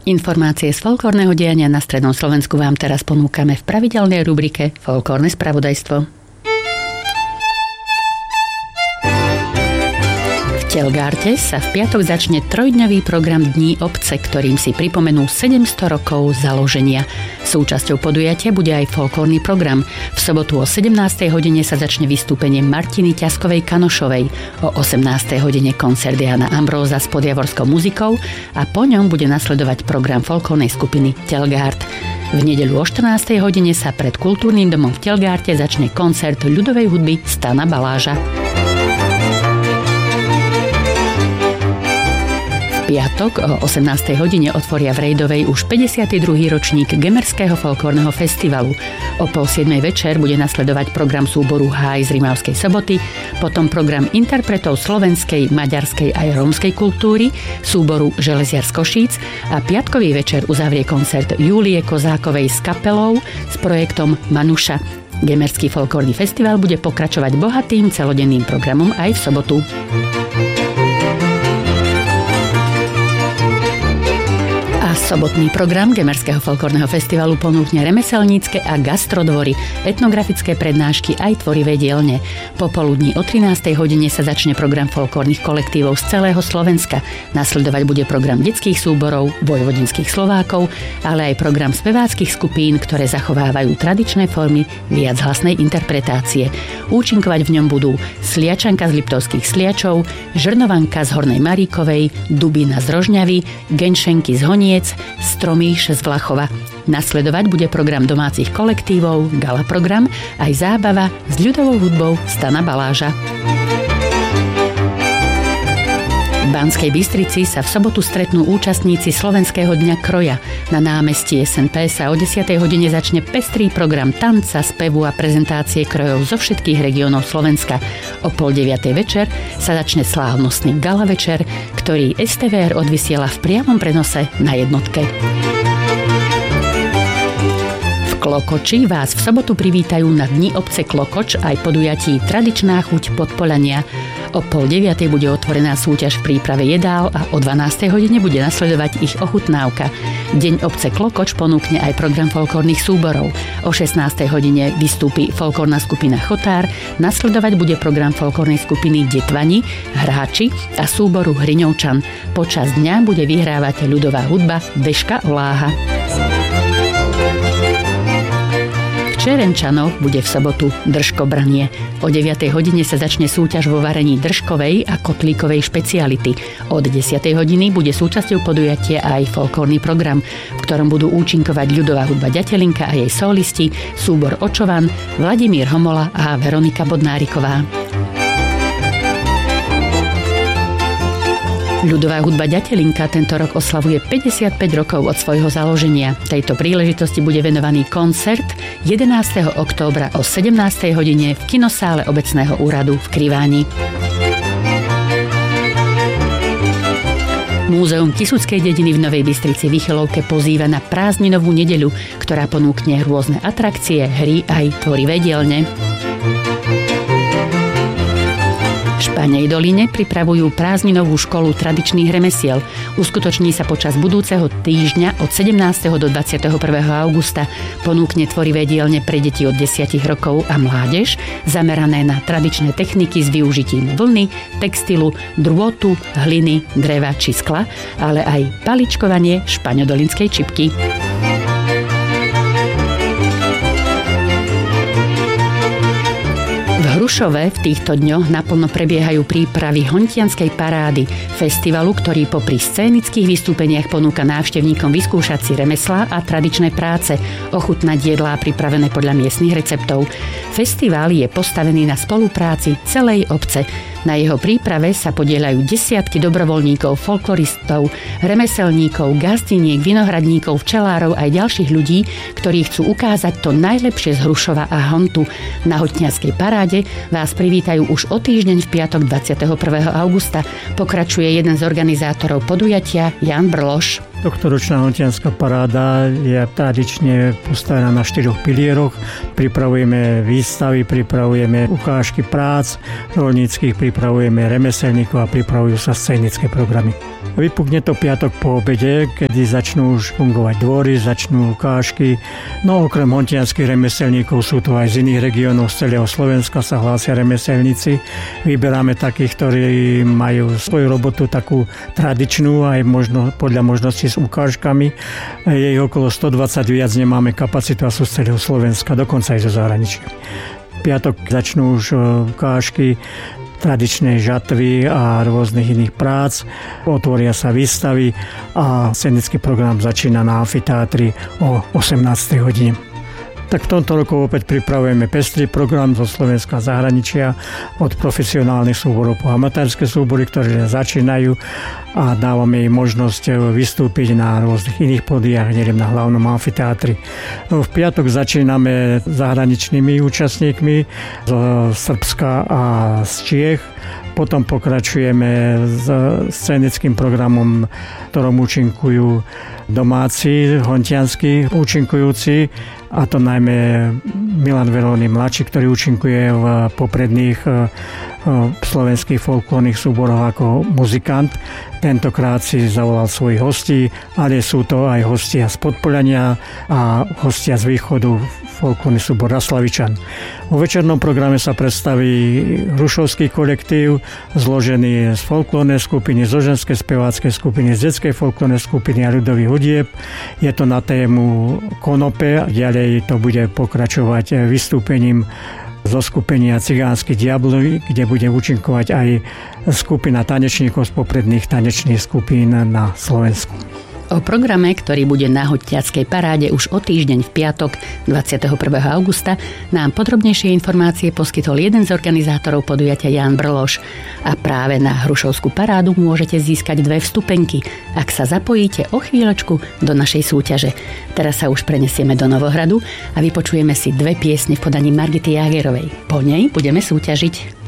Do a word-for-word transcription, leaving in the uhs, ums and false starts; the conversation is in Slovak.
Informácie z folklórneho diania na strednom Slovensku vám teraz ponúkame v pravidelnej rubrike Folklórne spravodajstvo. V Telgárte sa v piatok začne trojdňový program Dní obce, ktorým si pripomenú sedemsto rokov založenia. Súčasťou podujatia bude aj folklórny program. V sobotu o sedemnástej hodine sa začne vystúpenie Martiny Ťaskovej-Kanošovej. O osemnástej hodine koncert Jana Ambróza s podjavorskou muzikou a po ňom bude nasledovať program folklórnej skupiny Telgárt. V nedeľu o štrnástej hodine sa pred kultúrnym domom v Telgárte začne koncert ľudovej hudby Stana Baláža. V piatok o osemnástej hodine otvoria v Rejdovej už päťdesiaty druhý ročník Gemerského folklórneho festivalu. O pol siedmej večer bude nasledovať program súboru Háj z Rimavskej Soboty, potom program interpretov slovenskej, maďarskej aj rómskej kultúry, súboru Železiar z Košíc a piatkový večer uzavrie koncert Júlie Kozákovej s kapelou s projektom Manuša. Gemerský folklórny festival bude pokračovať bohatým celodenným programom aj v sobotu. Sobotný program Gemerského folklórneho festivalu ponúkne remeselnícke a gastrodvory, etnografické prednášky aj tvorivé dielne. Popoludní o trinástej hodine sa začne program folklórnych kolektívov z celého Slovenska. Nasledovať bude program detských súborov, vojvodinských Slovákov, ale aj program speváckych skupín, ktoré zachovávajú tradičné formy viachlasnej interpretácie. Účinkovať v ňom budú Sliačanka z Liptovských Sliačov, Žrnovanka z Hornej Maríkovej, Dubina z Rožňavy, Genšenky z Honiec, Stromíš z Vlachova. Nasledovať bude program domácich kolektívov, gala program, aj zábava s ľudovou hudbou Stana Baláža. V Banskej Bystrici sa v sobotu stretnú účastníci Slovenského dňa kroja. Na námestí es en pé sa o desiatej hodine začne pestrý program tanca, spevu a prezentácie krojov zo všetkých regiónov Slovenska. O pol deviatej večer sa začne slávnostný gala večer, ktorý es té vé er odvysiela v priamom prenose na jednotke. V Klokoči vás v sobotu privítajú na Dni obce Klokoč aj podujatí Tradičná chuť Podpoľania. O pol deviatej bude otvorená súťaž v príprave jedál a o dvanástej hodine bude nasledovať ich ochutnávka. Deň obce Klokoč ponúkne aj program folklórnych súborov. O šestnástej hodine vystúpi folklórna skupina Chotár, nasledovať bude program folklórnej skupiny Detvani, Hráči a súboru Hriňovčan. Počas dňa bude vyhrávať ľudová hudba Deška Oláha. V Čerenčanoch bude v sobotu Držkobranie. O deviatej hodine sa začne súťaž vo varení držkovej a kotlíkovej špeciality. Od desiatej hodiny bude súčasťou podujatia aj folklórny program, v ktorom budú účinkovať ľudová hudba Ďatelinka a jej solisti, súbor Očovan, Vladimír Homola a Veronika Bodnáriková. Ľudová hudba Ďatelinka tento rok oslavuje päťdesiatpäť rokov od svojho založenia. Tejto príležitosti bude venovaný koncert jedenásteho októbra o sedemnástej hodine v kinosále obecného úradu v Kriváni. Múzeum Kysuckej dediny v Novej Bystrici Vychylovke pozýva na prázdninovú nedeľu, ktorá ponúkne rôzne atrakcie, hry aj tvorivé dielne. V Španej doline pripravujú prázdninovú školu tradičných remesiel. Uskutoční sa počas budúceho týždňa od sedemnásteho do dvadsiateho prvého augusta. Ponúkne tvorivé dielne pre deti od desať rokov a mládež, zamerané na tradičné techniky s využitím vlny, textilu, drôtu, hliny, dreva či skla, ale aj paličkovanie špaňodolinskej čipky. V Hrušove v týchto dňoch naplno prebiehajú prípravy Hontianskej parády, festivalu, ktorý popri scénických vystúpeniach ponúka návštevníkom vyskúšať si remeslá a tradičné práce, ochutnať jedlá pripravené podľa miestnych receptov. Festival je postavený na spolupráci celej obce. Na jeho príprave sa podieľajú desiatky dobrovoľníkov, folkloristov, remeselníkov, gazdiniek, vinohradníkov, včelárov aj ďalších ľudí, ktorí chcú ukázať to najlepšie z Hrušova a Hontu. Na Hontianskej paráde vás privítajú už o týždeň v piatok dvadsiateho prvého augusta. Pokračuje jeden z organizátorov podujatia, Jan Brloš. Tohtoročná hontianská paráda je tradične postavená na štyroch pilieroch. Pripravujeme výstavy, pripravujeme ukážky prác rolníckych, pripravujeme remeselníkov a pripravujú sa scénické programy. Vypukne to piatok po obede, kedy začnú už fungovať dvory, začnú ukážky. No okrem hontianskych remeselníkov sú to aj z iných regiónov z celého Slovenska sa hlásia remeselníci. Vyberáme takých, ktorí majú svoju robotu takú tradičnú, aj možno, podľa možností s ukážkami. Je ich okolo stodvadsať, viac nemáme kapacitu a sú z celého Slovenska, dokonca aj zo zahraničia. Piatok začnú už ukážky tradičnej žatvy a rôznych iných prác. Otvoria sa výstavy a scenický program začína na amfiteátri o osemnástej hodine. Tak v tomto roku opäť pripravujeme pestrý program zo Slovenska a zahraničia od profesionálnych súborov po amatérske súbory, ktoré začínajú a dávame im možnosť vystúpiť na rôznych iných pódiách, nielen na hlavnom amfiteátri. V piatok začíname zahraničnými účastníkmi zo Srbska a z Čiech. Potom pokračujeme s scenickým programom, ktorom účinkujú domáci, hontianskí účinkujúci, a to najmä Milan Veróny mladší, ktorý účinkuje v popredných slovenských folklórnych súboroch ako muzikant. Tentokrát si zavolal svojich hostí, ale sú to aj hostia z Podpoľania a hostia z východu, folklórny súbor Raslavičan. Vo večernom programe sa predstaví Hrušovský kolektív, zložený z folklórnej skupiny, zo ženskej speváckej skupiny, z detskej folklórnej skupiny a ľudových hudieb. Je to na tému konope, ďalej to bude pokračovať vystúpením zo skupenia Cigánsky diabli, kde bude účinkovať aj skupina tanečníkov z popredných tanečných skupín na Slovensku. O programe, ktorý bude na Hostiackej paráde už o týždeň v piatok dvadsiateho prvého augusta, nám podrobnejšie informácie poskytol jeden z organizátorov podujatia Ján Brloš. A práve na Hrušovskú parádu môžete získať dve vstupenky, ak sa zapojíte o chvíľočku do našej súťaže. Teraz sa už prenesieme do Novohradu a vypočujeme si dve piesne v podaní Margity Jágerovej. Po nej budeme súťažiť.